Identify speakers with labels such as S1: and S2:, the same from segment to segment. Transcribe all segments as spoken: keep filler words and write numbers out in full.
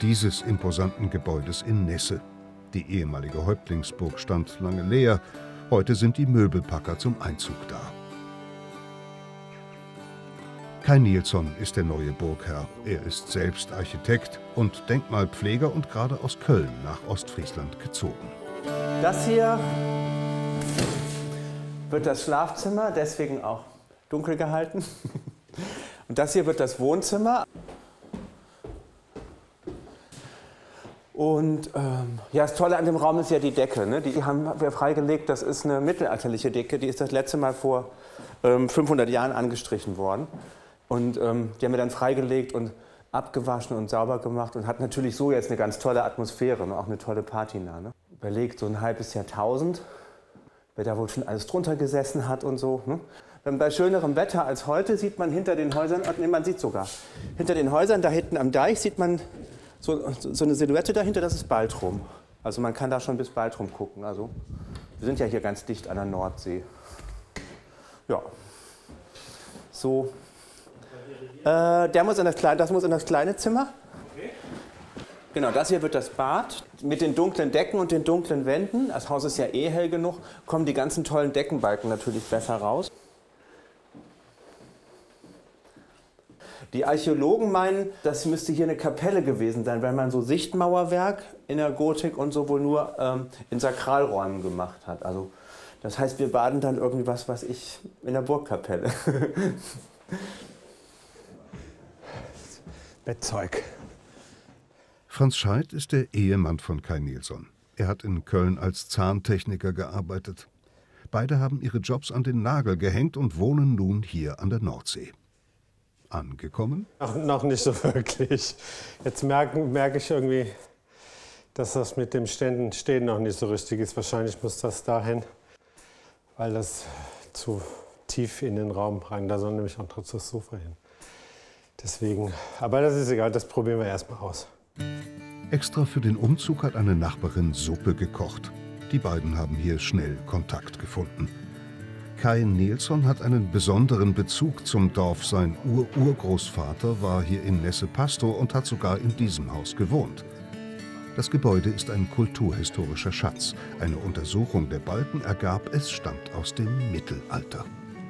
S1: dieses imposanten Gebäudes in Nesse. Die ehemalige Häuptlingsburg stand lange leer. Heute sind die Möbelpacker zum Einzug da. Kai Nilsson ist der neue Burgherr. Er ist selbst Architekt und Denkmalpfleger und gerade aus Köln nach Ostfriesland gezogen.
S2: Das hier wird das Schlafzimmer, deswegen auch dunkel gehalten. Und das hier wird das Wohnzimmer. Und ähm, ja, das Tolle an dem Raum ist ja die Decke. Ne? Die haben wir freigelegt, das ist eine mittelalterliche Decke. Die ist das letzte Mal vor ähm, fünfhundert Jahren angestrichen worden. Und ähm, die haben wir dann freigelegt und abgewaschen und sauber gemacht und hat natürlich so jetzt eine ganz tolle Atmosphäre, ne? Auch eine tolle Patina. Ne? Überlegt, so ein halbes Jahrtausend, wer da wohl schon alles drunter gesessen hat und so. Ne? Dann bei schönerem Wetter als heute sieht man hinter den Häusern, nee, man sieht sogar, hinter den Häusern, da hinten am Deich sieht man so, so eine Silhouette dahinter, das ist Baltrum. Also man kann da schon bis Baltrum gucken. Also wir sind ja hier ganz dicht an der Nordsee. Ja, so. Äh, der muss in das kleine, das muss in das kleine Zimmer. Okay. Genau, das hier wird das Bad. Mit den dunklen Decken und den dunklen Wänden, das Haus ist ja eh hell genug, kommen die ganzen tollen Deckenbalken natürlich besser raus. Die Archäologen meinen, das müsste hier eine Kapelle gewesen sein, weil man so Sichtmauerwerk in der Gotik und so wohl nur ähm, in Sakralräumen gemacht hat. Also, das heißt, wir baden dann irgendwie was, was ich in der Burgkapelle.
S3: Bettzeug.
S1: Franz Scheidt ist der Ehemann von Kai Nilsson. Er hat in Köln als Zahntechniker gearbeitet. Beide haben ihre Jobs an den Nagel gehängt und wohnen nun hier an der Nordsee. Angekommen?
S3: Ach, noch nicht so wirklich. Jetzt merke merk ich irgendwie, dass das mit dem Ständen Stehen noch nicht so richtig ist. Wahrscheinlich muss das dahin, weil das zu tief in den Raum rein. Da soll nämlich auch trotzdem das Sofa hin. Deswegen, aber das ist egal, das probieren wir erstmal aus.
S1: Extra für den Umzug hat eine Nachbarin Suppe gekocht. Die beiden haben hier schnell Kontakt gefunden. Kai Nilsson hat einen besonderen Bezug zum Dorf. Sein Ur-Urgroßvater war hier in Nesse Pastor und hat sogar in diesem Haus gewohnt. Das Gebäude ist ein kulturhistorischer Schatz. Eine Untersuchung der Balken ergab, es stammt aus dem Mittelalter.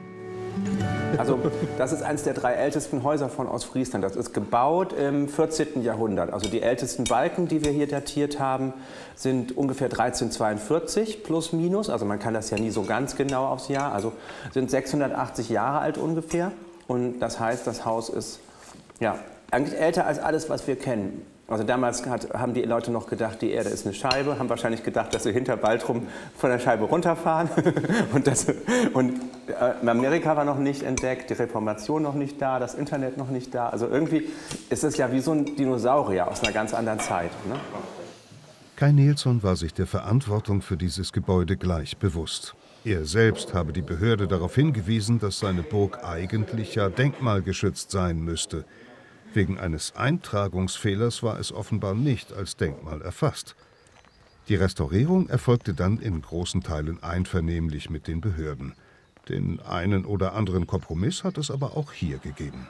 S2: Also das ist eines der drei ältesten Häuser von Ostfriesland. Das ist gebaut im vierzehnten Jahrhundert. Also die ältesten Balken, die wir hier datiert haben, sind ungefähr dreizehnhundertzweiundvierzig plus minus. Also man kann das ja nie so ganz genau aufs Jahr. Also sind sechshundertachtzig Jahre alt ungefähr. Und das heißt, das Haus ist ja eigentlich älter als alles, was wir kennen. Also damals hat, haben die Leute noch gedacht, die Erde ist eine Scheibe, haben wahrscheinlich gedacht, dass sie hinter Baltrum von der Scheibe runterfahren. und das, und äh, Amerika war noch nicht entdeckt, die Reformation noch nicht da, das Internet noch nicht da. Also irgendwie ist es ja wie so ein Dinosaurier aus einer ganz anderen Zeit. Ne?
S1: Kai Nilsson war sich der Verantwortung für dieses Gebäude gleich bewusst. Er selbst habe die Behörde darauf hingewiesen, dass seine Burg eigentlich ja denkmalgeschützt sein müsste. Wegen eines Eintragungsfehlers war es offenbar nicht als Denkmal erfasst. Die Restaurierung erfolgte dann in großen Teilen einvernehmlich mit den Behörden. Den einen oder anderen Kompromiss hat es aber auch hier gegeben.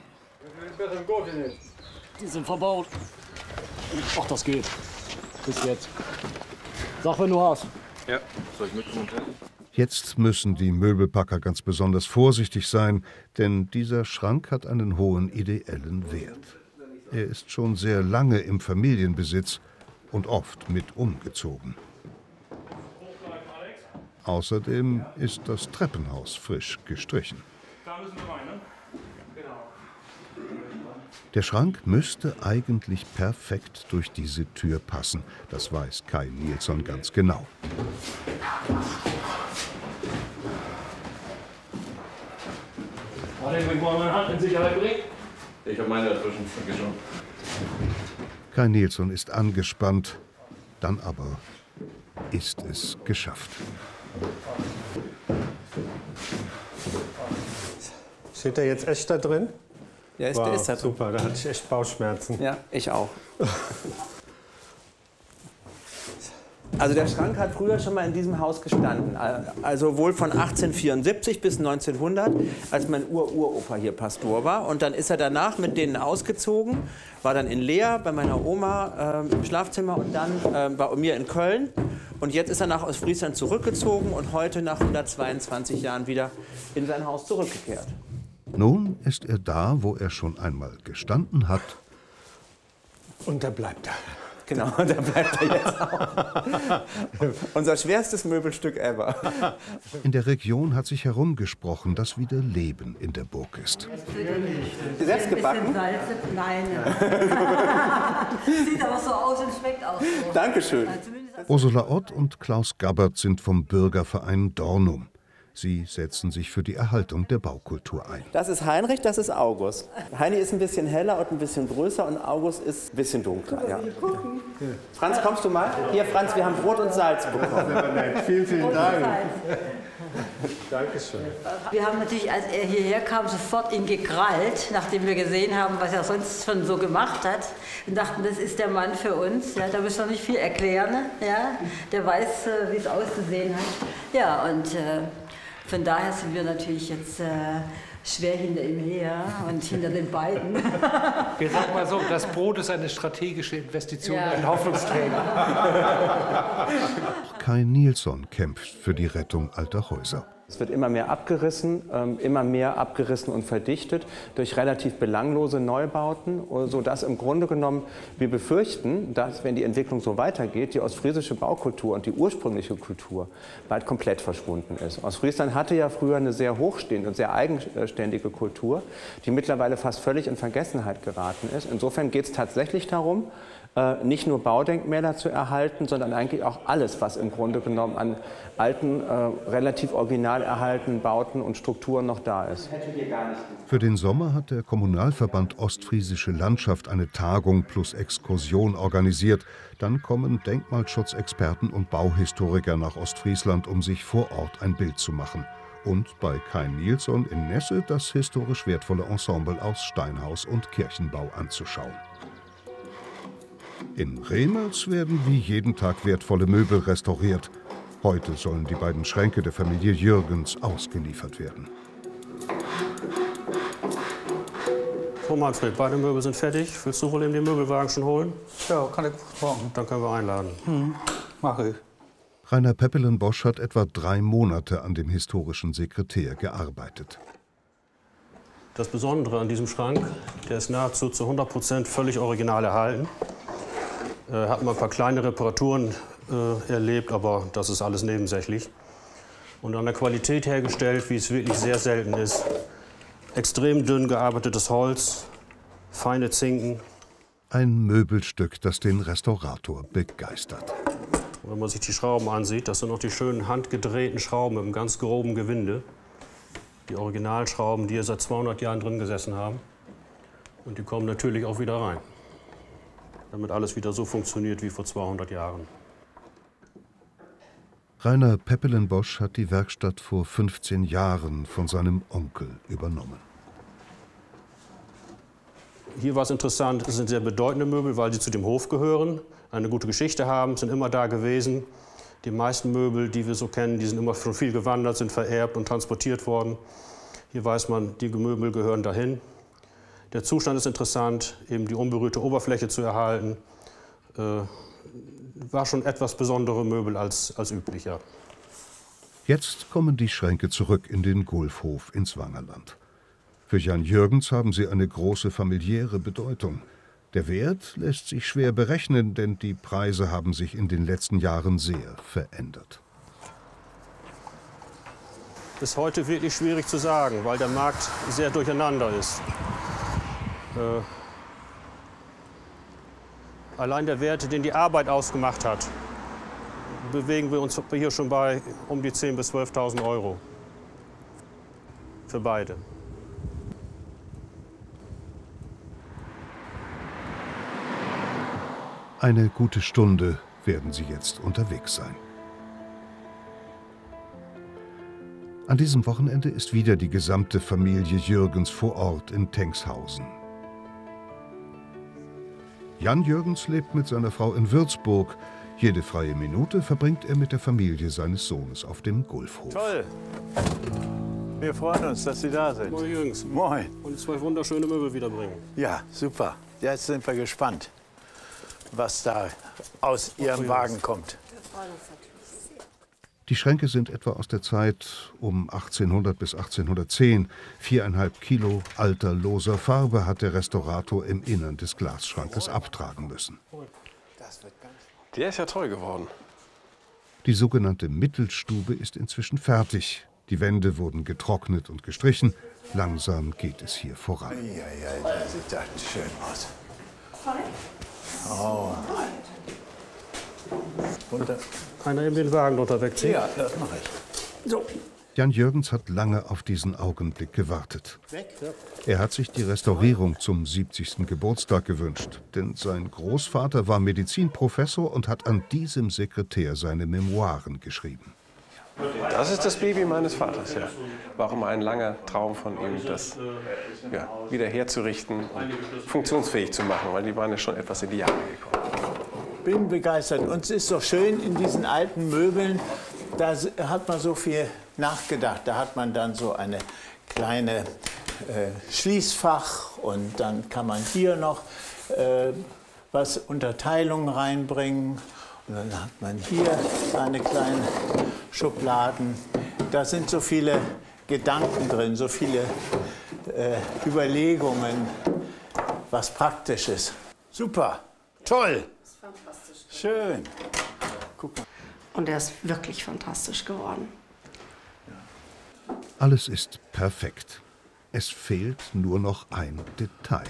S4: Die sind verbaut. Ach, das geht. Bis jetzt. Sag, wenn du hast.
S5: Ja, soll ich mitkommen?
S1: Jetzt müssen die Möbelpacker ganz besonders vorsichtig sein, denn dieser Schrank hat einen hohen ideellen Wert. Er ist schon sehr lange im Familienbesitz und oft mit umgezogen. Außerdem ist das Treppenhaus frisch gestrichen. Der Schrank müsste eigentlich perfekt durch diese Tür passen. Das weiß Kai Nilsson ganz genau.
S5: Ich habe meine dazwischen geschoben.
S1: Kai Nilsson ist angespannt, dann aber ist es geschafft.
S3: Steht der jetzt echt da drin?
S2: Ja, ist,
S3: wow,
S2: der ist da drin.
S3: Super, da hatte ich echt Bauchschmerzen.
S2: Ja, ich auch. Also der Schrank hat früher schon mal in diesem Haus gestanden, also wohl von achtzehnhundertvierundsiebzig bis neunzehnhundert, als mein Ur-Uropa hier Pastor war. Und dann ist er danach mit denen ausgezogen, war dann in Leer bei meiner Oma äh, im Schlafzimmer und dann äh, bei mir in Köln. Und jetzt ist er nach Ostfriesland zurückgezogen und heute nach hundertzweiundzwanzig Jahren wieder in sein Haus zurückgekehrt.
S1: Nun ist er da, wo er schon einmal gestanden hat.
S3: Und da bleibt er.
S2: Genau, und da bleibt er jetzt auch. Unser schwerstes Möbelstück ever.
S1: In der Region hat sich herumgesprochen, dass wieder Leben in der Burg ist.
S2: Selbst gebacken?
S6: Nein. Sieht aber so aus und schmeckt auch so.
S2: Dankeschön.
S1: Ursula Ott und Klaus Gabbert sind vom Bürgerverein Dornum. Sie setzen sich für die Erhaltung der Baukultur ein.
S2: Das ist Heinrich, das ist August. Heini ist ein bisschen heller und ein bisschen größer und August ist ein bisschen dunkler. Ja. Franz, kommst du mal? Hier, Franz, wir haben Brot und Salz bekommen.
S3: Vielen, vielen Dank. Dankeschön.
S6: Wir haben natürlich, als er hierher kam, sofort ihn gekrallt, nachdem wir gesehen haben, was er sonst schon so gemacht hat. Und dachten, das ist der Mann für uns. Ja, da müssen wir nicht viel erklären. Ja, der weiß, wie es auszusehen hat. Ja, und äh, von daher sind wir natürlich jetzt äh, schwer hinter ihm her und hinter den beiden.
S7: Wir sagen mal so, das Brot ist eine strategische Investition, ja. Ein Hoffnungsträger.
S1: Kai Nilsson kämpft für die Rettung alter Häuser.
S2: Es wird immer mehr abgerissen, ähm, immer mehr abgerissen und verdichtet durch relativ belanglose Neubauten, sodass im Grunde genommen wir befürchten, dass, wenn die Entwicklung so weitergeht, die ostfriesische Baukultur und die ursprüngliche Kultur bald komplett verschwunden ist. Ostfriesland hatte ja früher eine sehr hochstehende und sehr eigenständige Kultur, die mittlerweile fast völlig in Vergessenheit geraten ist. Insofern geht es tatsächlich darum, nicht nur Baudenkmäler zu erhalten, sondern eigentlich auch alles, was im Grunde genommen an alten, äh, relativ original erhaltenen Bauten und Strukturen noch da ist.
S1: Für den Sommer hat der Kommunalverband Ostfriesische Landschaft eine Tagung plus Exkursion organisiert. Dann kommen Denkmalschutzexperten und Bauhistoriker nach Ostfriesland, um sich vor Ort ein Bild zu machen. Und bei Kai Nilsson in Nesse das historisch wertvolle Ensemble aus Steinhaus und Kirchenbau anzuschauen. In Remels werden wie jeden Tag wertvolle Möbel restauriert. Heute sollen die beiden Schränke der Familie Jürgens ausgeliefert werden.
S8: So, Manfred, beide Möbel sind fertig. Willst du wohl eben den Möbelwagen schon holen?
S7: Ja, kann ich machen.
S8: Dann können wir einladen.
S7: Hm, mache ich.
S1: Rainer Peppelen-Bosch hat etwa drei Monate an dem historischen Sekretär gearbeitet.
S8: Das Besondere an diesem Schrank, der ist nahezu zu hundert Prozent völlig original erhalten. Äh, hat mal ein paar kleine Reparaturen äh, erlebt, aber das ist alles nebensächlich. Und an der Qualität hergestellt, wie es wirklich sehr selten ist. Extrem dünn gearbeitetes Holz, feine Zinken.
S1: Ein Möbelstück, das den Restaurator begeistert.
S8: Wenn man sich die Schrauben ansieht, das sind noch die schönen handgedrehten Schrauben mit einem ganz groben Gewinde. Die Originalschrauben, die hier seit zweihundert Jahren drin gesessen haben. Und die kommen natürlich auch wieder rein, damit alles wieder so funktioniert wie vor zweihundert Jahren.
S1: Rainer Peppelen-Bosch hat die Werkstatt vor fünfzehn Jahren von seinem Onkel übernommen.
S8: Hier war es interessant, es sind sehr bedeutende Möbel, weil sie zu dem Hof gehören, eine gute Geschichte haben, sind immer da gewesen. Die meisten Möbel, die wir so kennen, die sind immer schon viel gewandert, sind vererbt und transportiert worden. Hier weiß man, die Möbel gehören dahin. Der Zustand ist interessant, eben die unberührte Oberfläche zu erhalten. Äh, war schon etwas besondere Möbel als, als üblicher.
S1: Jetzt kommen die Schränke zurück in den Gulfhof ins Wangerland. Für Jan Jürgens haben sie eine große familiäre Bedeutung. Der Wert lässt sich schwer berechnen, denn die Preise haben sich in den letzten Jahren sehr verändert.
S8: Ist heute wirklich schwierig zu sagen, weil der Markt sehr durcheinander ist. Äh, allein der Wert, den die Arbeit ausgemacht hat, bewegen wir uns hier schon bei um die zehntausend bis zwölftausend Euro. Für beide.
S1: Eine gute Stunde werden sie jetzt unterwegs sein. An diesem Wochenende ist wieder die gesamte Familie Jürgens vor Ort in Tengshausen. Jan Jürgens lebt mit seiner Frau in Würzburg. Jede freie Minute verbringt er mit der Familie seines Sohnes auf dem Gulfhof.
S9: Toll. Wir freuen uns, dass Sie da sind.
S8: Moin Jungs.
S9: Moin.
S8: Und zwei wunderschöne Möbel wiederbringen.
S9: Ja, super. Jetzt sind wir gespannt, was da aus Ihrem Wagen kommt.
S1: Die Schränke sind etwa aus der Zeit um achtzehnhundert bis achtzehnhundertzehn. Viereinhalb Kilo alter loser Farbe hat der Restaurator im Innern des Glasschrankes abtragen müssen.
S10: Der ist ja toll geworden.
S1: Die sogenannte Mittelstube ist inzwischen fertig. Die Wände wurden getrocknet und gestrichen. Langsam geht es hier voran.
S9: Ja, ja, das sieht das schön aus. Oh Mann. Runter.
S8: Einer eben den Wagen drunter wegziehen?
S9: Ja, das mache ich. So.
S1: Jan Jürgens hat lange auf diesen Augenblick gewartet. Er hat sich die Restaurierung zum siebzigsten Geburtstag gewünscht, denn sein Großvater war Medizinprofessor und hat an diesem Sekretär seine Memoiren geschrieben.
S10: Das ist das Baby meines Vaters, ja. War auch immer ein langer Traum von ihm, das ja, wieder herzurichten und funktionsfähig zu machen, weil die waren ja schon etwas in die Jahre gekommen.
S9: Bin begeistert. Und es ist so schön in diesen alten Möbeln, da hat man so viel nachgedacht. Da hat man dann so eine kleine äh, Schließfach und dann kann man hier noch äh, was Unterteilungen reinbringen. Und dann hat man hier seine kleinen Schubladen. Da sind so viele Gedanken drin, so viele äh, Überlegungen, was praktisch ist. Super, toll. Schön. Guck mal.
S11: Und er ist wirklich fantastisch geworden.
S1: Alles ist perfekt. Es fehlt nur noch ein Detail.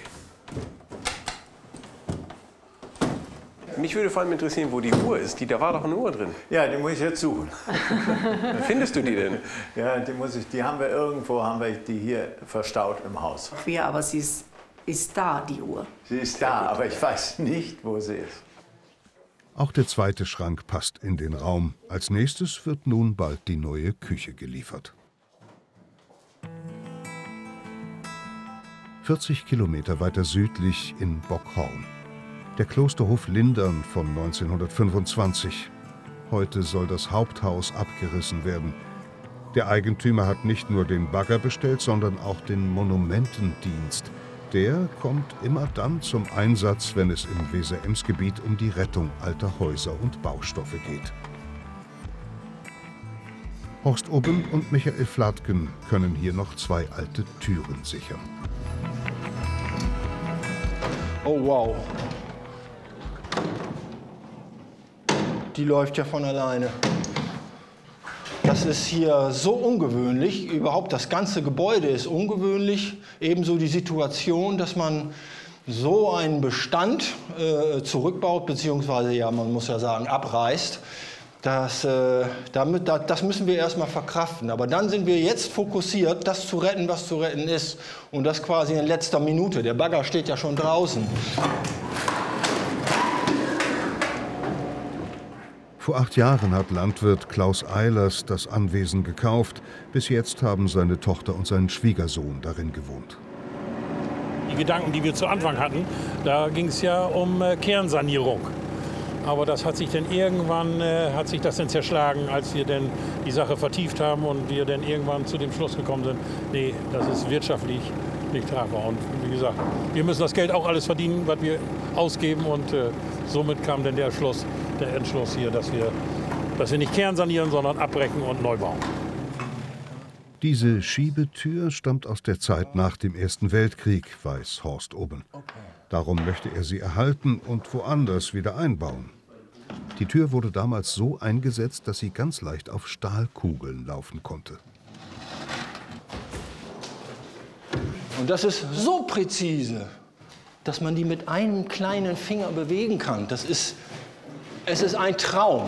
S10: Mich würde vor allem interessieren, wo die Uhr ist. Die, da war doch eine Uhr drin.
S9: Ja, die muss ich jetzt suchen.
S10: Findest du die denn?
S9: Ja, die muss ich. Die haben wir irgendwo, haben wir die hier verstaut im Haus.
S11: Ja, aber sie ist, ist da, die Uhr.
S9: Sie ist da, aber ich weiß nicht, wo sie ist.
S1: Auch der zweite Schrank passt in den Raum. Als nächstes wird nun bald die neue Küche geliefert. vierzig Kilometer weiter südlich in Bockhorn. Der Klosterhof Lindern von neunzehnhundertfünfundzwanzig. Heute soll das Haupthaus abgerissen werden. Der Eigentümer hat nicht nur den Bagger bestellt, sondern auch den Monumentendienst. Der kommt immer dann zum Einsatz, wenn es im Weser-Ems-Gebiet um die Rettung alter Häuser und Baustoffe geht. Horst Oben und Michael Flatgen können hier noch zwei alte Türen sichern.
S12: Oh wow. Die läuft ja von alleine. Das ist hier so ungewöhnlich. Überhaupt das ganze Gebäude ist ungewöhnlich. Ebenso die Situation, dass man so einen Bestand äh, zurückbaut, beziehungsweise, ja, man muss ja sagen, abreißt. Das, äh, damit, das müssen wir erstmal verkraften. Aber dann sind wir jetzt fokussiert, das zu retten, was zu retten ist. Und das quasi in letzter Minute. Der Bagger steht ja schon draußen.
S1: Vor acht Jahren hat Landwirt Klaus Eilers das Anwesen gekauft. Bis jetzt haben seine Tochter und sein Schwiegersohn darin gewohnt.
S7: Die Gedanken, die wir zu Anfang hatten, da ging es ja um äh, Kernsanierung. Aber das hat sich dann irgendwann äh, hat sich das dann zerschlagen, als wir dann die Sache vertieft haben und wir dann irgendwann zu dem Schluss gekommen sind, nee, das ist wirtschaftlich nicht tragbar. Und wie gesagt, wir müssen das Geld auch alles verdienen, was wir ausgeben. Und äh, somit kam dann der Schluss, der Entschluss hier, dass wir, dass wir nicht kernsanieren, sondern abbrechen und neu bauen.
S1: Diese Schiebetür stammt aus der Zeit nach dem Ersten Weltkrieg, weiß Horst Oben. Darum möchte er sie erhalten und woanders wieder einbauen. Die Tür wurde damals so eingesetzt, dass sie ganz leicht auf Stahlkugeln laufen konnte.
S12: Und das ist so präzise, dass man die mit einem kleinen Finger bewegen kann. Das ist, es ist ein Traum.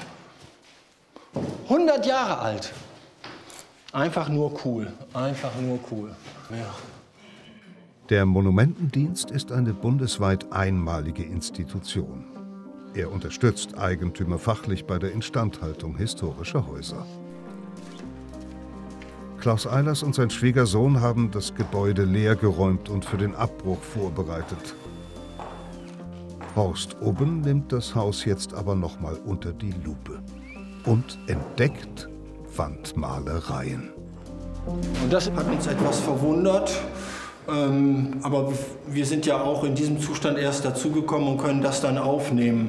S12: hundert Jahre alt. Einfach nur cool, einfach nur cool. Ja.
S1: Der Monumentendienst ist eine bundesweit einmalige Institution. Er unterstützt Eigentümer fachlich bei der Instandhaltung historischer Häuser. Klaus Eilers und sein Schwiegersohn haben das Gebäude leergeräumt und für den Abbruch vorbereitet. Horst Ubben nimmt das Haus jetzt aber nochmal unter die Lupe und entdeckt Wandmalereien.
S12: Und das hat uns etwas verwundert, ähm, aber wir sind ja auch in diesem Zustand erst dazugekommen und können das dann aufnehmen.